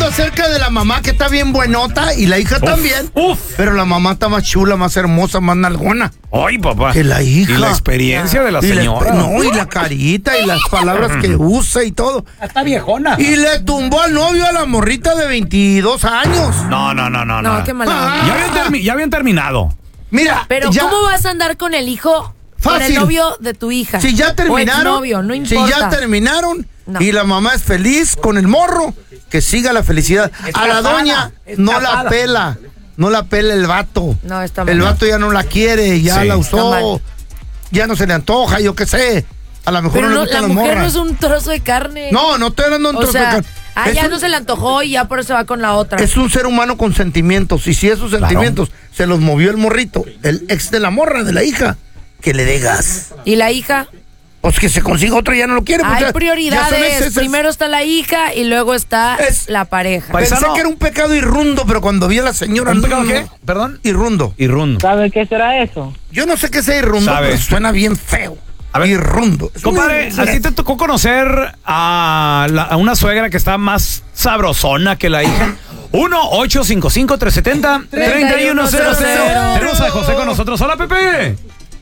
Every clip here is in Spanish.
hablando acerca de la mamá que está bien buenota y la hija también. Pero la mamá está más chula, más hermosa, más nalgona. Ay, papá. Que la hija. Y la experiencia de la señora. Y la carita y las palabras que usa y todo. Está viejona. Y le tumbó al novio a la morrita de 22 años. No, qué mala. Ya habían terminado. Mira, pero ¿cómo vas a andar con el hijo? Fácil. Con el novio de tu hija. Si ya terminaron. O exnovio, no importa. Si ya terminaron y la mamá es feliz con el morro, que siga la felicidad. A la doña no la pela. No la pela el vato. No, está mal. El vato ya no la quiere, ya la usó. Ya no se le antoja, yo qué sé. A lo mejor pero no le gustan la las mujer morras. no es un trozo de carne. No estoy hablando de un trozo de carne. Ya no se le antojó y ya por eso va con la otra. Es un ser humano con sentimientos. Y si esos sentimientos se los movió el morrito, el ex de la morra, de la hija, que le dé gas. ¿Y la hija? Pues que se consiga otro y ya no lo quiere. Hay prioridades. Primero está la hija y luego está la pareja. Pensé que era un pecado irrundo, pero cuando vi a la señora... ¿Un pecado qué? ¿Perdón? Irrundo. ¿Sabe qué será eso? Yo no sé qué sea irrundo, pero suena bien feo. A ver, irrundo. Compadre, ¿a ti te tocó conocer a una suegra que está más sabrosona que la hija? 1-855-370-3100. Tenemos a José con nosotros. Hola, Pepe.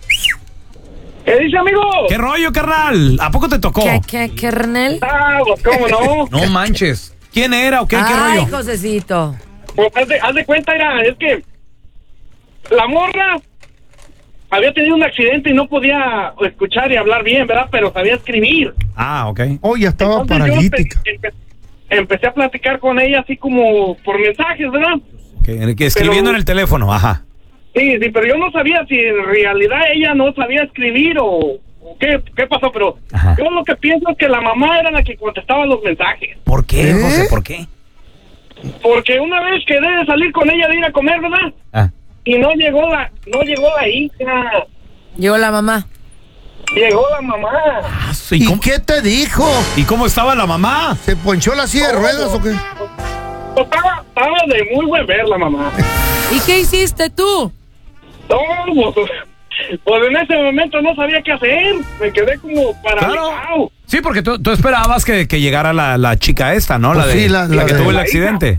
¿Qué dice, amigo? ¿Qué rollo, carnal? ¿A poco te tocó? ¿Qué, carnal? Pues cómo no. No manches. ¿Quién era o qué rollo? Ay, Josecito. Pues haz de cuenta, es que la morra había tenido un accidente y no podía escuchar y hablar bien, ¿verdad? Pero sabía escribir. Ah, ok. Ya estaba Entonces paralítica. Empecé a platicar con ella así como por mensajes, ¿verdad? Que escribiendo en el teléfono, ajá. Sí, pero yo no sabía si en realidad ella no sabía escribir o qué pasó, pero yo lo que pienso es que la mamá era la que contestaba los mensajes. ¿Por qué, José? ¿Por qué? Porque una vez quedé de salir con ella de ir a comer, ¿verdad? Y no llegó la hija. Llegó la mamá. Llegó la mamá. ¿Y qué te dijo? ¿Y cómo estaba la mamá? ¿Se ponchó la silla de ruedas o qué? Estaba de muy buen ver la mamá. ¿Y qué hiciste tú? No, pues en ese momento no sabía qué hacer. Me quedé como paralizado. Claro. Sí, porque tú esperabas que llegara la chica esta, ¿no? Pues la que tuvo el accidente.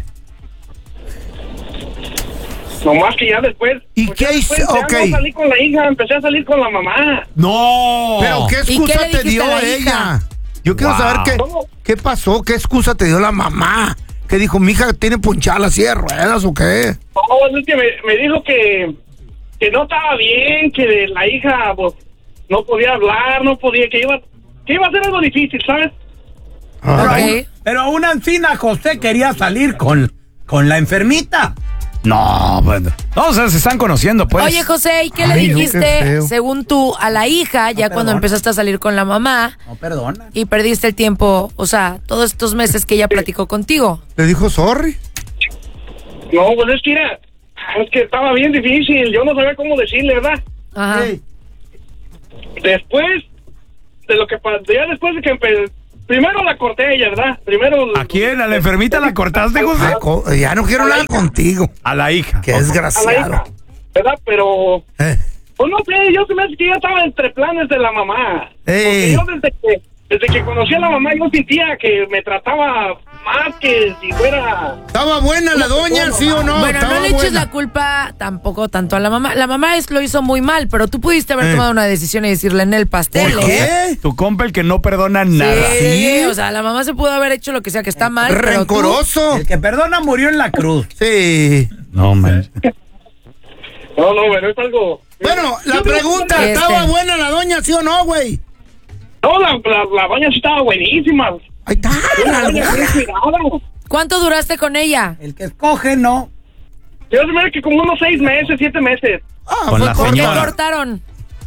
No más que ya después. ¿Y qué hizo? No salí con la hija, empecé a salir con la mamá. ¡No! ¿Pero qué excusa te dio ella? Yo quiero saber qué pasó, qué excusa te dio la mamá. ¿Qué dijo? ¿Mi hija tiene ponchada la silla de ruedas o qué? No, es que me dijo que no estaba bien, que la hija pues, no podía hablar, que iba a ser algo difícil, ¿sabes? Pero aún encima José quería salir con la enfermita. No, pues. No, o sea, se están conociendo, pues. Oye, José, ¿y qué le dijiste, según tú, a la hija, ya cuando empezaste a salir con la mamá? No, perdona. Y perdiste el tiempo, o sea, todos estos meses que ella platicó contigo. ¿Le dijo sorry? No, pues es que estaba bien difícil, yo no sabía cómo decirle, ¿verdad? Ajá. Después de lo que pasó, ya después de que primero la corté a ella, ¿verdad? ¿A quién? ¿A la enfermita la cortaste, José? Ya no quiero hablar contigo. A la hija. Qué desgraciado. A la hija, ¿verdad? Pero pues no sé, yo se me hace que ya estaba entre planes de la mamá. Porque yo desde que conocí a la mamá yo sentía que me trataba más que si fuera... ¿Estaba buena la doña, sí o no? Bueno, no le eches la culpa tampoco tanto a la mamá. La mamá lo hizo muy mal, pero tú pudiste haber tomado una decisión y decirle en el pastel. ¿Por qué? Tu compa el que no perdona nada. Sí, o sea, la mamá se pudo haber hecho lo que sea que está mal. Rencoroso. Pero El que perdona murió en la cruz. Sí. No, man. No, bueno, es algo... Bueno, la pregunta, ¿estaba buena la doña, sí o no, güey? No, la doña sí estaba buenísima. Ahí está. ¿Cuánto duraste con ella? El que escoge, no. Yo se me hace que como unos 6 meses, 7 meses. Con la ¿Por qué señora. cortaron?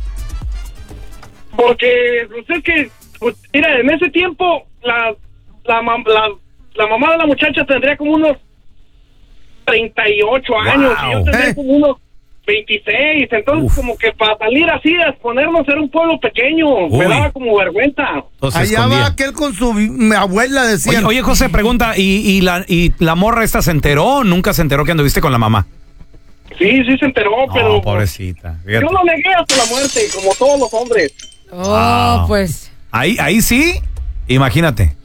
Porque, usted que, pues, mira, en ese tiempo, la mamá de la muchacha tendría como unos 38 años, y yo tendría como unos 26, entonces como que para salir así a exponernos era un pueblo pequeño, me daba como vergüenza. Allá va aquel con su abuela, decía. Oye, José, pregunta, ¿y la morra esta se enteró o nunca se enteró que anduviste con la mamá? Sí, se enteró, pero... pobrecita. Yo lo negué hasta la muerte, como todos los hombres. Pues... Ahí sí, imagínate.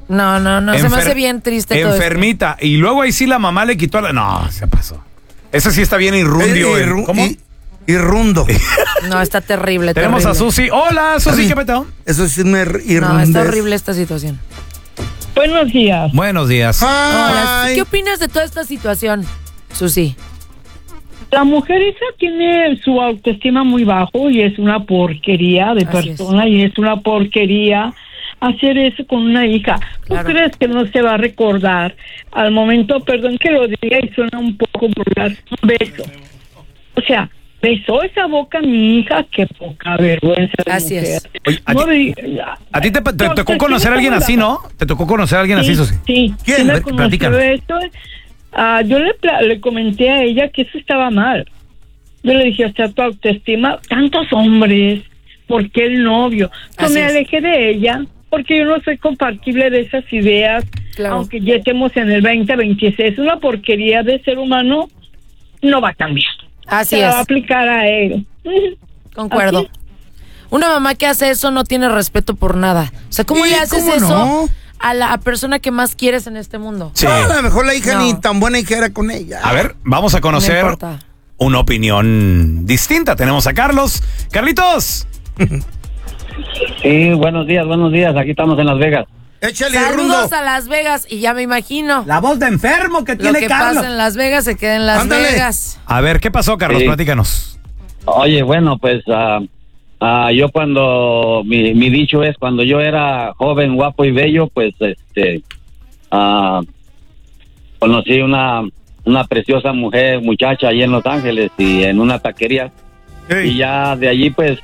No, se me hace bien triste todo enfermita. Y luego ahí sí la mamá le quitó No, se pasó. Ese sí está bien irrundio. ¿Cómo? Irrundo. No, está terrible. Tenemos a Susi. Hola, Susi, ¿qué peteo? Eso sí me irrunde. No, está horrible esta situación. Buenos días. Buenos días. Hola, ¿qué opinas de toda esta situación, Susi? La mujer esa tiene su autoestima muy bajo y es una porquería de persona y es una porquería hacer eso con una hija. Claro. ¿Tú crees que no se va a recordar al momento, perdón que lo diga y suena un poco vulgar, un beso? O sea, besó esa boca a mi hija, qué poca vergüenza de Así mujer. es. Oye, a ti te tocó conocer a alguien así, ¿no? ¿Te tocó conocer a alguien así, Susi? Sí. ¿Quién? Me conoció eso. Yo le comenté a ella que eso estaba mal. Yo le dije, hasta tu autoestima, tantos hombres, ¿por qué el novio? Entonces me alejé de ella, porque yo no soy compatible de esas ideas, claro. Aunque ya estemos en el 2026, es una porquería de ser humano, no va a cambiar. Así se es. va a aplicar a él. Concuerdo. ¿Así? Una mamá que hace eso no tiene respeto por nada. O sea, ¿cómo le haces eso a la persona que más quieres en este mundo? Sí. A lo mejor la hija ni tan buena hija era con ella. A ver, vamos a conocer una opinión distinta. Tenemos a Carlos. ¡Carlitos! Sí, buenos días. Aquí estamos en Las Vegas. Échale Saludos a Las Vegas y ya me imagino. La voz de enfermo que tiene Carlos. Lo que pasa en Las Vegas se queda en Las Vegas. A ver, ¿qué pasó, Carlos? Sí. Platícanos. Oye, bueno, pues yo cuando mi dicho es cuando yo era joven, guapo y bello, pues conocí una preciosa muchacha ahí en Los Ángeles y en una taquería. Hey. Y ya de allí pues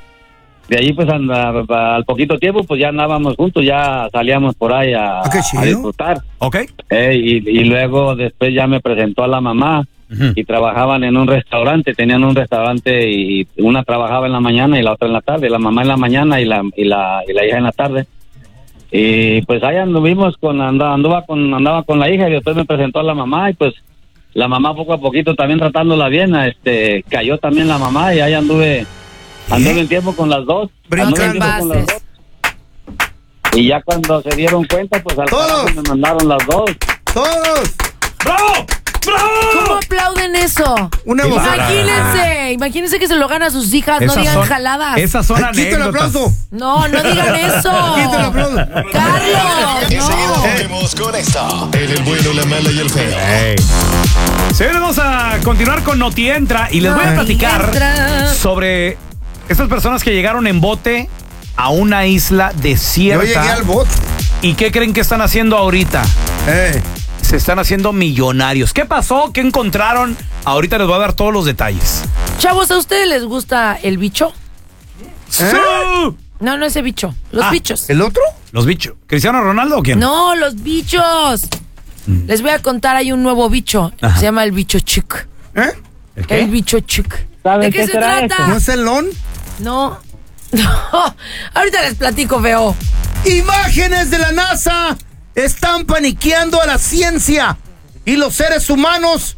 al poquito tiempo pues ya andábamos juntos, ya salíamos por ahí a disfrutar. Okay. Y luego después ya me presentó a la mamá. Uh-huh. Y trabajaban en un restaurante, tenían un restaurante y una trabajaba en la mañana y la otra en la tarde, la mamá en la mañana y la hija en la tarde. Y pues ahí anduvimos andaba con la hija y después me presentó a la mamá y pues la mamá poco a poquito también tratándola bien, cayó también la mamá y ahí anduve un tiempo con las dos. Y ya cuando se dieron cuenta, pues al carajo me mandaron las dos. ¡Todos! ¡Bravo! ¡Bravo! ¿Cómo aplauden eso? Imagínense que se lo gana a sus hijas, no digan jaladas. Esas son anécdotas. Quita el aplauso. No digan eso. Quita el aplauso. Carlos. Enseguida volvemos con esto. El bueno, la mala y el feo. Sí, vamos a continuar con Noti Entra y les voy a platicar sobre estas personas que llegaron en bote a una isla desierta. Yo llegué al bote. ¿Y qué creen que están haciendo ahorita? Se están haciendo millonarios. ¿Qué pasó? ¿Qué encontraron? Ahorita les voy a dar todos los detalles. Chavos, ¿a ustedes les gusta el bicho? ¡Sí! No ese bicho. Los bichos. ¿El otro? Los bichos. ¿Cristiano Ronaldo o quién? No, los bichos. Les voy a contar, hay un nuevo bicho. Se llama el bicho chic. ¿El bicho chic. ¿De qué se trata? Eso? ¿No es el lon? No. Ahorita les platico, feo. Imágenes de la NASA están paniqueando a la ciencia y los seres humanos